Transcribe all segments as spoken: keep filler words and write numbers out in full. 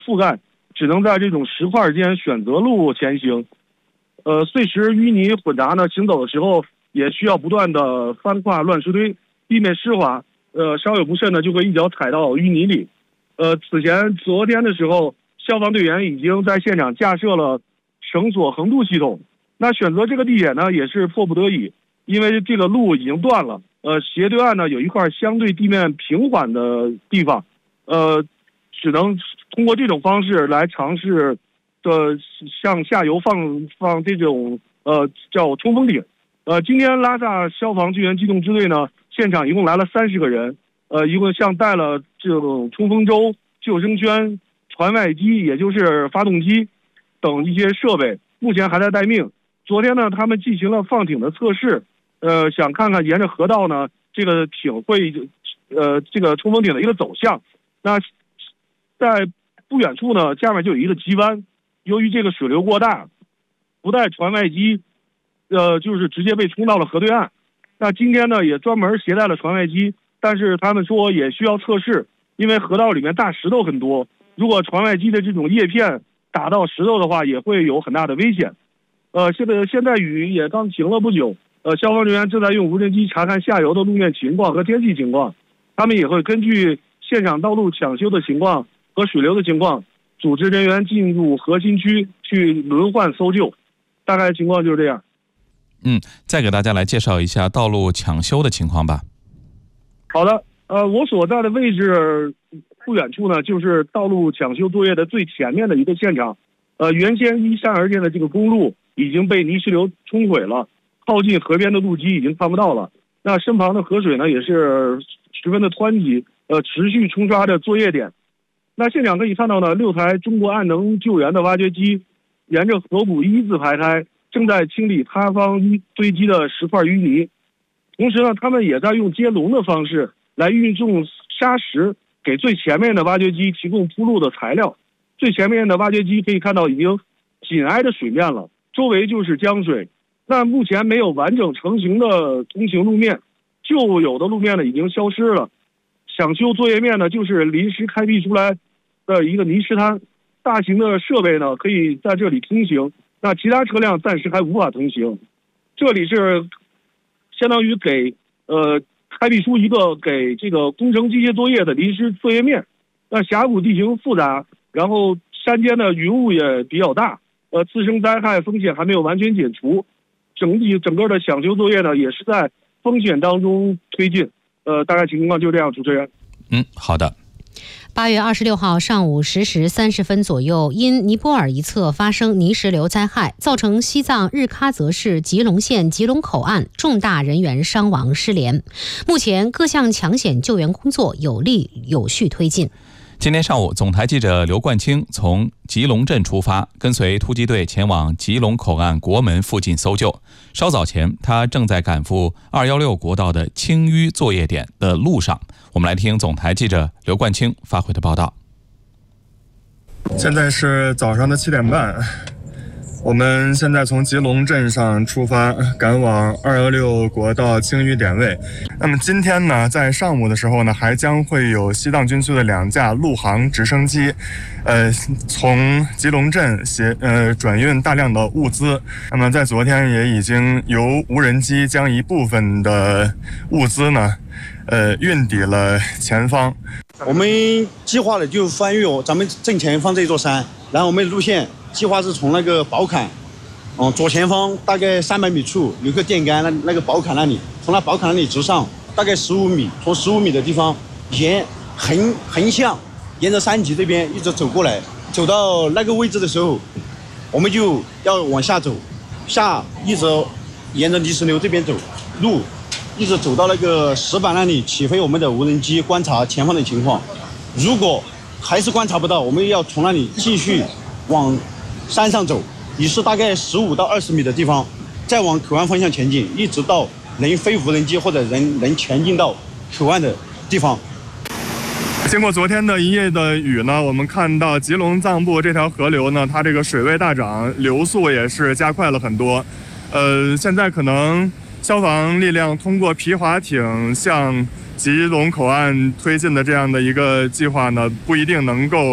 覆盖，只能在这种石块间选择路前行。呃，碎石淤泥混杂呢，行走的时候也需要不断的翻跨乱石堆，避免湿滑。呃，稍有不慎呢，就会一脚踩到淤泥里。呃，此前昨天的时候，消防队员已经在现场架设了绳索横渡系统。那选择这个地点呢，也是迫不得已，因为这个路已经断了。呃，斜对岸呢有一块相对地面平缓的地方，呃，只能通过这种方式来尝试的向下游放放这种呃叫冲锋艇。呃，今天拉萨消防救援机动支队呢，现场一共来了三十个人，呃，一共像带了这种冲锋舟、救生圈、船外机，也就是发动机等一些设备，目前还在待命。昨天呢，他们进行了放艇的测试，呃，想看看沿着河道呢，这个艇会，呃，这个冲锋艇的一个走向。那在不远处呢，下面就有一个急弯，由于这个水流过大，不带船外机，呃，就是直接被冲到了河对岸。那今天呢，也专门携带了船外机，但是他们说也需要测试，因为河道里面大石头很多，如果船外机的这种叶片打到石头的话，也会有很大的危险。呃，现在现在雨也刚停了不久，呃，消防人员正在用无人机查看下游的路面情况和天气情况，他们也会根据现场道路抢修的情况和水流的情况，组织人员进入核心区去轮换搜救，大概情况就是这样。 嗯，再给大家来介绍一下道路抢修的情况吧。 好的，呃，我所在的位置不远处呢，就是道路抢修作业的最前面的一个现场。呃，原先依山而建的这个公路已经被泥石流冲毁了，靠近河边的路基已经看不到了。那身旁的河水呢，也是十分的湍急，呃，持续冲刷着作业点。那现场可以看到呢，六台中国岸能救援的挖掘机沿着河谷一字排开，正在清理塌方堆积的石块淤泥。同时呢，他们也在用接龙的方式来运送沙石，给最前面的挖掘机提供铺路的材料。最前面的挖掘机可以看到已经紧挨着水面了，周围就是江水。那目前没有完整成型的通行路面，旧有的路面呢已经消失了。抢修作业面呢就是临时开辟出来的一个泥石滩，大型的设备呢可以在这里通行，那其他车辆暂时还无法通行。这里是相当于给呃开辟出一个给这个工程机械作业的临时作业面。那峡谷地形复杂，然后山间的云雾也比较大，呃，次生灾害风险还没有完全解除，整体整个的抢修作业呢也是在风险当中推进。呃，大概情况就这样，主持人。 嗯，好的。 八月二十六号上午十时三十分左右，因尼泊尔一侧发生泥石流灾害，造成西藏日喀则市吉隆县吉隆口岸重大人员伤亡失联。目前各项抢险救援工作有力有序推进。 今天上午，总台记者刘冠清从吉隆镇出发，跟随突击队前往吉隆口岸国门附近搜救。稍早前，他正在赶赴二一六国道的清淤作业点的路上。我们来听总台记者刘冠清发回的报道。 现在是早上的七点半，我们现在从吉隆镇上出发，赶往二一六国道清淤点位。那么今天呢，在上午的时候呢，还将会有西藏军区的两架陆航直升机，呃，从吉隆镇携呃转运大量的物资。那么在昨天也已经由无人机将一部分的物资呢，呃，运抵了前方。 我们计划的就翻越咱们正前方这座山，然后我们路线计划是从那个宝坎，嗯，左前方大概三百米处有个电杆，那那个宝坎那里，从那宝坎那里直上大概十五米，从十五米的地方沿横横向沿着山脊这边一直走过来，走到那个位置的时候，我们就要往下走，下一直沿着泥石流这边走路。一直走到那个石板那里，起飞我们的无人机观察前方的情况。如果还是观察不到，我们要从那里继续往山上走，也是大概十五到二十米的地方，再往口岸方向前进，一直到能飞无人机或者人能前进到口岸的地方。 经过昨天的一夜的雨呢，我们看到吉隆藏布这条河流呢，它这个水位大涨，流速也是加快了很多。呃，现在可能消防力量通过皮划艇向吉隆口岸推进的这样的一个计划呢，不一定能够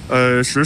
呃实